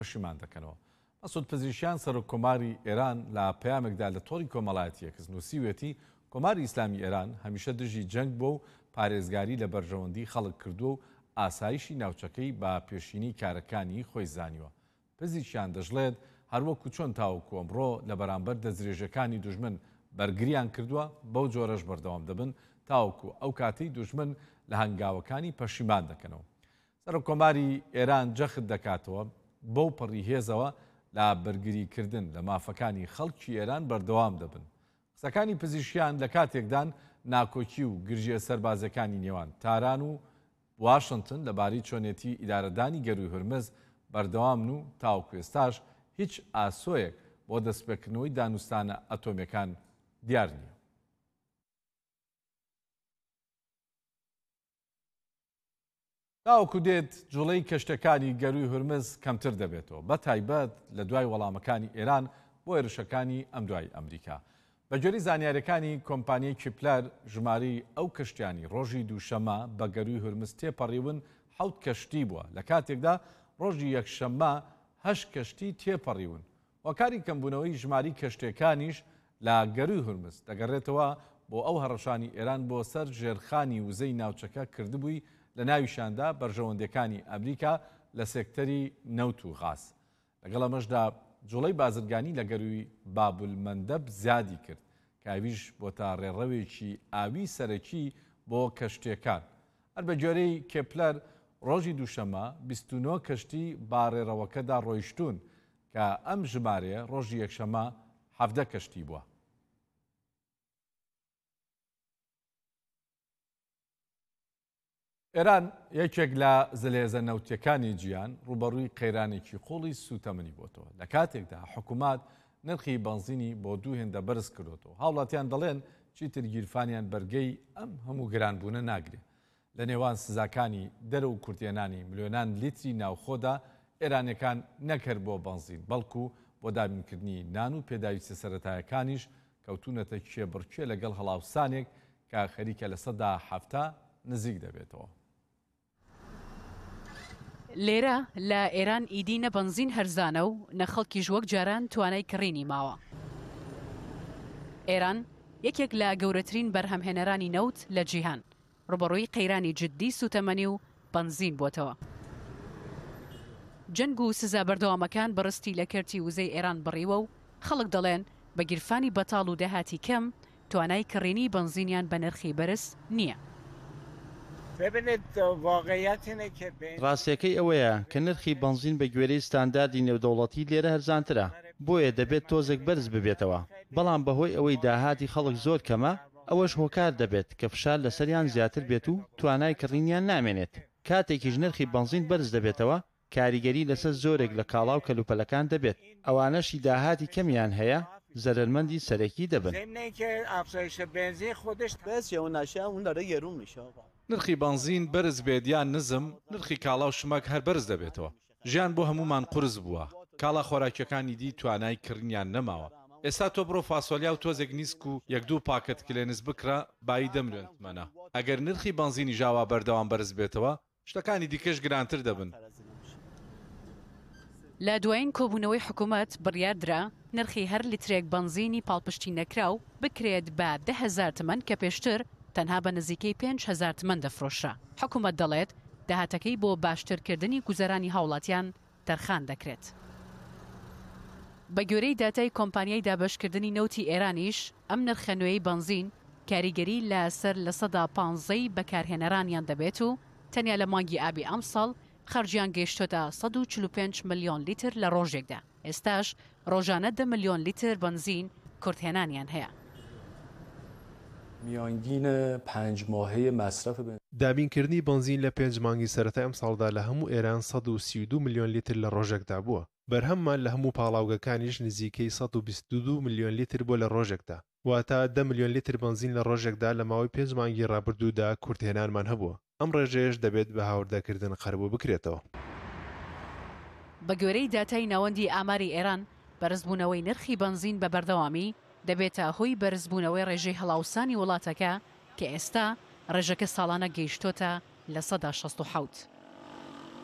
پەشیمان دەکەنەوە. مەسعود پزیشکیان سەرۆککۆماری ئێران لە پەیامێکدا لە تۆڕی کۆمەڵایەتی یەکس نووسیوێتی کۆماری ئیسلامی ئێران هەمیشە دژی جەنگ بۆ و پارێزگاری لە بەرژەوەندی خەڵک کردووە و ئاسایشی ناوچەکەی بە پێشینی کارەکانی خۆی زانیوە. پزیشکیان دەژڵێت هەروەکو چۆن تاوەکو ئەمڕۆ لە بەرامبەر دەستدرێژەکانی دوژمن بەرگریان کردووە بەو جۆرەش بەردەوام دەبن تاوەکو ئەو کاتەی دوژمن لە هەنگاوەکانی پەشیمان دەکەنەوە. سەرۆککۆماری ئێران جەخت دەکاتەوە بەو پەڕیهێزەوە لە بەرگریکردن لە مافەکانی خەڵکی ئێران بەردەوام دەبن. قسەکانی پزیشکیان لە کاتێکدان ناکۆکی و گرژێ سەربازەکانی نێوان تاران و واشنگتن لەبارەی چۆنێتی ئیدارەدانی گەروی هورمز بەردەوامن و تاوەکو ئێستاش هیچ ئاسۆیەک بۆ دەستپێکردنەوەی دانوستانە ئەتۆمیەکان دیار نییە. تاوەکو دێت جوڵەی کەشتەکانی گەروی هورمز کەمتر دەبێتەوە بە تایبەت لە دوای وەڵامەکانی ئێران بۆ هێرشەکانی ئەم دوای ئەمریکا. بە جۆری زانیاریەکانی کۆمپانیای کیپلەر ژماری ئەو کەشتیانی ڕۆژی دووشەمە بە گەروی هورمز تێپەڕیون 7 کەشتی بووە لە کاتێکدا ڕۆژی یەکشەممە 8 کەشتی تێپەڕیون. وەکاری کەمبوونەوەی ژماری کەشتەکانیش لە گەروی هورمز دەگەڕێتەوە بۆ ئەو هەڕەشانی ئێران بۆ سەر ژێرخانی وزەی ناوچەکە کردبووی لە ناویشاندا بەرژەوەندەکانی ئەمریکا لە سێکتەری نەوت و غاز. لەگەڵ ئەمەشدا جوڵەی بازرگانی لە گەروی بابولمەندەب زیادی کرد کاویش بۆ تا ڕێڕەوێکی ئاوی سەرەکی بۆ کەشتەکان. هەر بە جۆرەی کێپلەر ڕۆژی دووشەمە 29 کەشتی باڕێڕەوەکەدا ڕۆیشتون کە ئەم ژمارەیە ڕۆژی یەکشەمە 17 کەشتی بووە. ئێران یەکێک لە زلێزە نەوتیەکانی گیان ڕوبەڕووی قەیرانێکی قوڵی سوتەمەنی بۆتەوە لە کاتێکدا حکوومات نرخی بنزینی بۆ دوو هێندە بەرز کردوتەوە. هاوڵاتیان دەڵێن چیتر گیرفانیان بەرگەی ئەم هەموو گرانبوونە ناگرێت. لە نێوان سزاکانی دەرە و کورتێنانی ملیۆنان لیتری ناوخۆدا ئێرانەکان نەکرد بۆ بنزین بەڵکو بۆ دابینکردنی نان و پێداویستە سەرەتایەکانیش کەوتونەتە کێبڕکێ لەگەڵ هەڵاوسانێک کە خەریکە لە 170 نزیک دەبێتەوە. لێرە لە ئێران ئیدی نە بنزین هەرزانە و نەخەڵکیش وەک جاران توانای کڕینی ماوە. ئێران یەکێک لە گەورەترین بەرهەمهێنەرانی نەوت لە جیهان ڕوبەڕووی قەیرانی جددی سوتەمەنی و بنزین بۆتەوە. جەنگ و سزا بەردەوامەکان بەڕستی لە کەرتی وزەی ئێران بڕیوە و خەڵک دەڵێن بە گیرفانی بەتاڵ و داهاتی کەم توانای کڕینی بنزینیان بە نرخی بەرز نییە. ڕاستیەکەی ئەوەیە کە نرخی بنزین بە گوێرەی ستانداردی نێودەوڵەتی لێرە هەرزانترە بۆیە دەبێت تۆزێک بەرز ببێتەوە. بەڵام بەهۆی ئەوەی داهاتی خەڵک زۆر کەمە ئەوەش هۆکار دەبێت کە فشار لەسەریان زیاتر بێت و توانای کڕینیان نامێنێت. کاتێکیش نرخی بنزین بەرز دەبێتەوە کاریگەری لەسەر زۆرێک لە کاڵا و کەلوپەلەکان دەبێت. ئەوانەشی داهاتی کەمیان هەیە زەرمەندی سەرەکی دەبن. نرخی بنزین بەرز بێت یان نزم نرخی کاڵا و شمەک هەر بەرز دەبێتەوە. ژیان بۆ هەمومان قورس بووە. کاڵا خۆراکیەکانی دی توانای کڕینیان نەماوە. ئێستا تۆ بڕۆ فاسۆلیا و تۆزێک نیسک و 1-2 پاکت کلێنز بکرا بای 10 ملیۆن تمەنە. ئەگەر نرخی بنزینی ژاوا بەردەوام بەرز بێتەوە شتەکانی دیکەش گرانتر دەبن. لە دوایین کۆبوونەوەی حکوومەت بڕیاردرا نرخی هەر لیترێک بنزینی پاڵپشتی نەکراو بکرێت بە 10,000 تمەن کە پێشتر تەنها بە نزیکەی 5,000 تمەن دەفرۆشرا. حکوومەت دەڵێت داهاتەکەی بۆ باشترکردنی گوزەرانی هاوڵاتیان تەرخان دەکرێت. بە گوێرەی داتای کۆمپانیای دابەشکردنی نەوتی ئێرانیش ئەم نرخەنوێی بنزین کاریگەری لە سەر لە 115 بەکارهێنەرانیان دەبێت و تەنیا لە مانگی ئابی ئەم ساڵ خەرجیان گەیشتۆتە 145 ملیۆن لیتر لە ڕۆژێکدا. ئێستاش ڕۆژانە 10 ملیۆن لیتر بنزین کورتهێنانیان هەیە. میانگین 5 ماهەیە مەصرف دابینکردنی بنزین لە 5 مانگی سەرەتای ئەم ساڵدا لە هەموو ئێران 132 ملیۆن لیتر لە ڕۆژێکدا بووە. بەرهەممان لە هەموو پاڵاوگەکانیش نزیکەی 122 ملیۆن لیتر بۆ لە ڕۆژێکدا. واتە 10 ملیۆن لیتر بنزین لە ڕۆژێکدا لە ماوەی 5 مانگی ڕابردوودا کورتهێنانمان هەبووە. ئەم ڕێژەیەش دەبێت بە هاوردەکردن قەربوو بکرێتەوە. بە گوێرەی داتای ناوەندی ئاماری ئێران بەرزبوونەوەی نرخی بنزین بە بەردەوامی دەبێتە هۆی بەرزبوونەوەی ڕێژەی هەڵاوسانی وڵاتەکە کە ئێستا ڕێژەکە ساڵانە گەیشتۆتە لە 167.